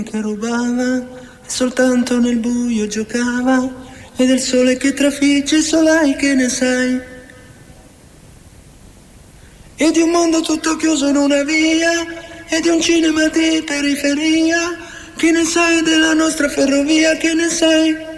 che rubava e soltanto nel buio giocava, e del sole che trafigge solai che ne sai, e di un mondo tutto chiuso in una via, e di un cinema di periferia. Che ne sai della nostra ferrovia, che ne sai?